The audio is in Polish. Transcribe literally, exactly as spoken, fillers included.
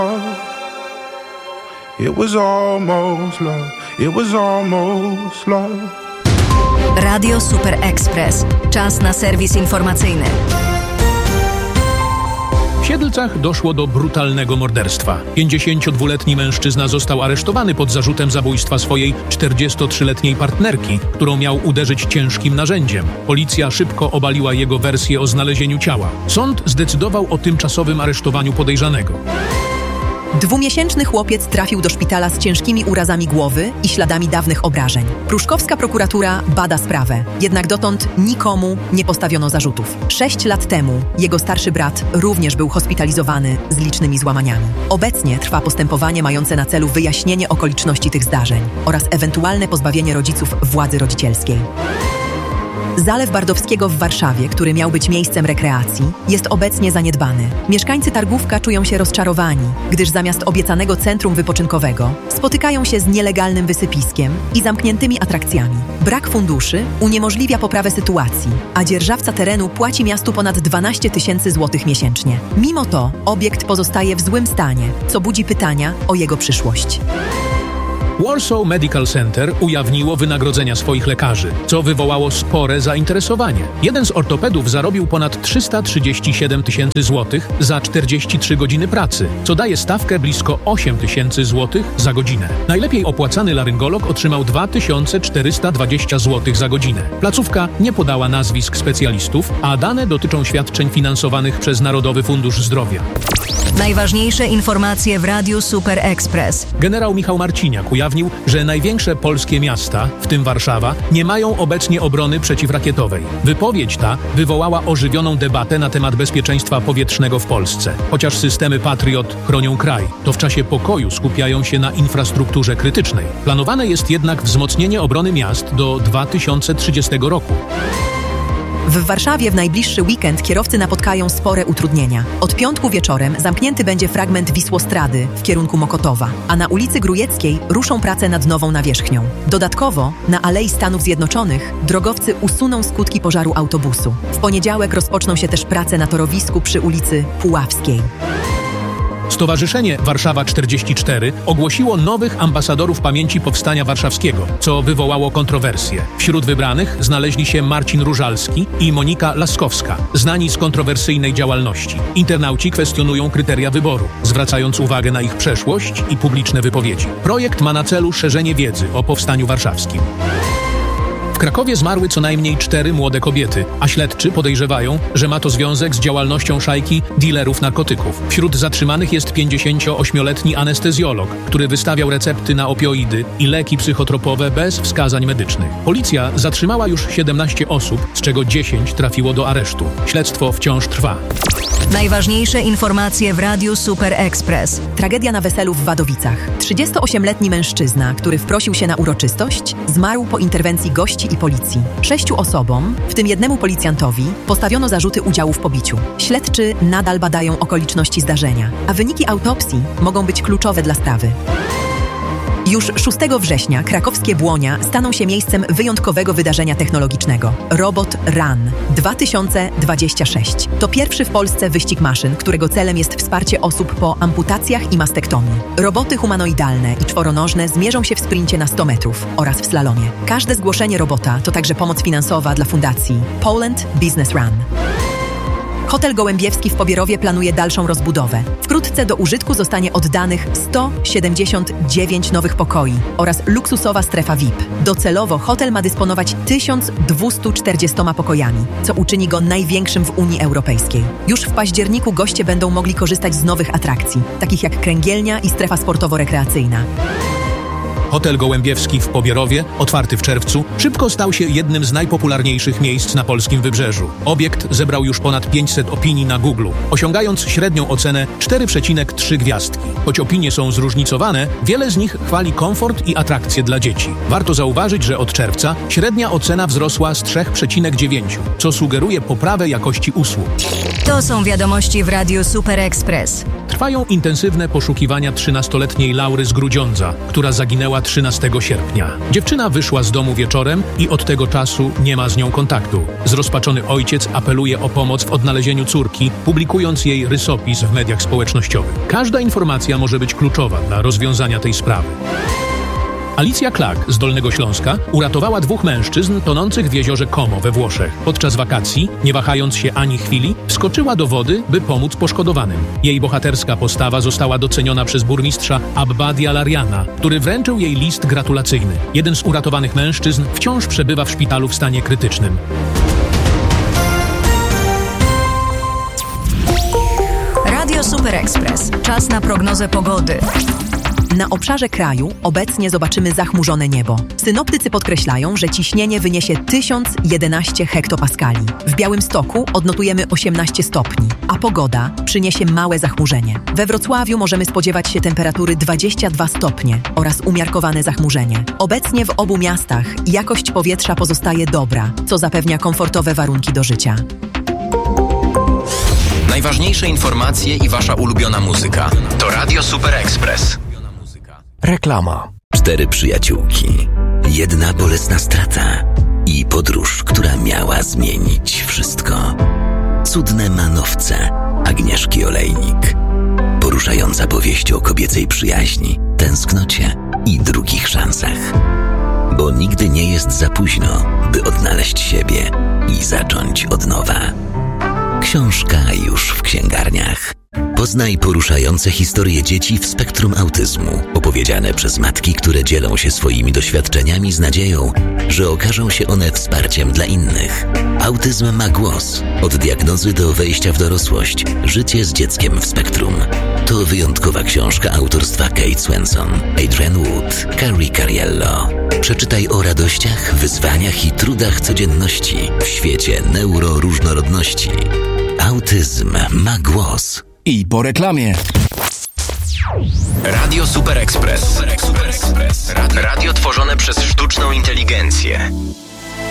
It was almost love. It was almost love. Radio Super Express. Czas na serwis informacyjny. W Siedlcach doszło do brutalnego morderstwa. pięćdziesięciodwuletni mężczyzna został aresztowany pod zarzutem zabójstwa swojej czterdziestotrzyletniej partnerki, którą miał uderzyć ciężkim narzędziem. Policja szybko obaliła jego wersję o znalezieniu ciała. Sąd zdecydował o tymczasowym aresztowaniu podejrzanego. Dwumiesięczny chłopiec trafił do szpitala z ciężkimi urazami głowy i śladami dawnych obrażeń. Pruszkowska prokuratura bada sprawę, jednak dotąd nikomu nie postawiono zarzutów. Sześć lat temu jego starszy brat również był hospitalizowany z licznymi złamaniami. Obecnie trwa postępowanie mające na celu wyjaśnienie okoliczności tych zdarzeń oraz ewentualne pozbawienie rodziców władzy rodzicielskiej. Zalew Bardowskiego w Warszawie, który miał być miejscem rekreacji, jest obecnie zaniedbany. Mieszkańcy Targówka czują się rozczarowani, gdyż zamiast obiecanego centrum wypoczynkowego spotykają się z nielegalnym wysypiskiem i zamkniętymi atrakcjami. Brak funduszy uniemożliwia poprawę sytuacji, a dzierżawca terenu płaci miastu ponad dwanaście tysięcy złotych miesięcznie. Mimo to obiekt pozostaje w złym stanie, co budzi pytania o jego przyszłość. Warsaw Medical Center ujawniło wynagrodzenia swoich lekarzy, co wywołało spore zainteresowanie. Jeden z ortopedów zarobił ponad trzysta trzydzieści siedem tysięcy złotych za czterdzieści trzy godziny pracy, co daje stawkę blisko osiem tysięcy złotych za godzinę. Najlepiej opłacany laryngolog otrzymał dwa tysiące czterysta dwadzieścia złotych za godzinę. Placówka nie podała nazwisk specjalistów, a dane dotyczą świadczeń finansowanych przez Narodowy Fundusz Zdrowia. Najważniejsze informacje w Radiu Super Express. Generał Michał Marciniak ujawnił, że największe polskie miasta, w tym Warszawa, nie mają obecnie obrony przeciwrakietowej. Wypowiedź ta wywołała ożywioną debatę na temat bezpieczeństwa powietrznego w Polsce. Chociaż systemy Patriot chronią kraj, to w czasie pokoju skupiają się na infrastrukturze krytycznej. Planowane jest jednak wzmocnienie obrony miast do dwa tysiące trzydziestego roku. W Warszawie w najbliższy weekend kierowcy napotkają spore utrudnienia. Od piątku wieczorem zamknięty będzie fragment Wisłostrady w kierunku Mokotowa, a na ulicy Grujeckiej ruszą prace nad nową nawierzchnią. Dodatkowo na Alei Stanów Zjednoczonych drogowcy usuną skutki pożaru autobusu. W poniedziałek rozpoczną się też prace na torowisku przy ulicy Puławskiej. Stowarzyszenie Warszawa czterdzieści cztery ogłosiło nowych ambasadorów pamięci Powstania Warszawskiego, co wywołało kontrowersje. Wśród wybranych znaleźli się Marcin Różalski i Monika Laskowska, znani z kontrowersyjnej działalności. Internauci kwestionują kryteria wyboru, zwracając uwagę na ich przeszłość i publiczne wypowiedzi. Projekt ma na celu szerzenie wiedzy o Powstaniu Warszawskim. W Krakowie zmarły co najmniej cztery młode kobiety, a śledczy podejrzewają, że ma to związek z działalnością szajki dealerów narkotyków. Wśród zatrzymanych jest pięćdziesięcioośmioletni anestezjolog, który wystawiał recepty na opioidy i leki psychotropowe bez wskazań medycznych. Policja zatrzymała już siedemnaście osób, z czego dziesięć trafiło do aresztu. Śledztwo wciąż trwa. Najważniejsze informacje w Radiu Super Express. Tragedia na weselu w Wadowicach. trzydziestoośmioletni mężczyzna, który wprosił się na uroczystość, zmarł po interwencji gości i policji. Sześciu osobom, w tym jednemu policjantowi, postawiono zarzuty udziału w pobiciu. Śledczy nadal badają okoliczności zdarzenia, a wyniki autopsji mogą być kluczowe dla sprawy. Już szóstego września krakowskie Błonia staną się miejscem wyjątkowego wydarzenia technologicznego. Robot Run dwa tysiące dwudziesty szósty. To pierwszy w Polsce wyścig maszyn, którego celem jest wsparcie osób po amputacjach i mastektomii. Roboty humanoidalne i czworonożne zmierzą się w sprincie na sto metrów oraz w slalomie. Każde zgłoszenie robota to także pomoc finansowa dla fundacji Poland Business Run. Hotel Gołębiewski w Pobierowie planuje dalszą rozbudowę. Wkrótce do użytku zostanie oddanych sto siedemdziesiąt dziewięć nowych pokoi oraz luksusowa strefa V I P. Docelowo hotel ma dysponować tysiąc dwieście czterdziestoma pokojami, co uczyni go największym w Unii Europejskiej. Już w październiku goście będą mogli korzystać z nowych atrakcji, takich jak kręgielnia i strefa sportowo-rekreacyjna. Hotel Gołębiewski w Pobierowie, otwarty w czerwcu, szybko stał się jednym z najpopularniejszych miejsc na polskim wybrzeżu. Obiekt zebrał już ponad pięćset opinii na Google, osiągając średnią ocenę cztery przecinek trzy gwiazdki. Choć opinie są zróżnicowane, wiele z nich chwali komfort i atrakcje dla dzieci. Warto zauważyć, że od czerwca średnia ocena wzrosła z trzy przecinek dziewięć, co sugeruje poprawę jakości usług. To są wiadomości w Radiu Super Express. Trwają intensywne poszukiwania trzynastoletniej Laury z Grudziądza, która zaginęła trzynastego sierpnia. Dziewczyna wyszła z domu wieczorem i od tego czasu nie ma z nią kontaktu. Zrozpaczony ojciec apeluje o pomoc w odnalezieniu córki, publikując jej rysopis w mediach społecznościowych. Każda informacja może być kluczowa dla rozwiązania tej sprawy. Alicja Klak z Dolnego Śląska uratowała dwóch mężczyzn tonących w jeziorze Como we Włoszech. Podczas wakacji, nie wahając się ani chwili, wskoczyła do wody, by pomóc poszkodowanym. Jej bohaterska postawa została doceniona przez burmistrza Abbadia Lariana, który wręczył jej list gratulacyjny. Jeden z uratowanych mężczyzn wciąż przebywa w szpitalu w stanie krytycznym. Radio Super Express. Czas na prognozę pogody. Na obszarze kraju obecnie zobaczymy zachmurzone niebo. Synoptycy podkreślają, że ciśnienie wyniesie tysiąc jedenaście hektopaskali. W Białymstoku odnotujemy osiemnaście stopni, a pogoda przyniesie małe zachmurzenie. We Wrocławiu możemy spodziewać się temperatury dwadzieścia dwa stopnie oraz umiarkowane zachmurzenie. Obecnie w obu miastach jakość powietrza pozostaje dobra, co zapewnia komfortowe warunki do życia. Najważniejsze informacje i wasza ulubiona muzyka to Radio Super Express. Reklama. Cztery przyjaciółki, jedna bolesna strata i podróż, która miała zmienić wszystko. Cudne manowce Agnieszki Olejnik. Poruszająca powieść o kobiecej przyjaźni, tęsknocie i drugich szansach. Bo nigdy nie jest za późno, by odnaleźć siebie i zacząć od nowa. Książka już w księgarniach. Poznaj poruszające historie dzieci w spektrum autyzmu, opowiedziane przez matki, które dzielą się swoimi doświadczeniami z nadzieją, że okażą się one wsparciem dla innych. Autyzm ma głos. Od diagnozy do wejścia w dorosłość. Życie z dzieckiem w spektrum. To wyjątkowa książka autorstwa Kate Swenson, Adrian Wood, Carrie Cariello. Przeczytaj o radościach, wyzwaniach i trudach codzienności w świecie neuroróżnorodności. Autyzm ma głos. I po reklamie. Radio Super Express. Radio tworzone przez sztuczną inteligencję.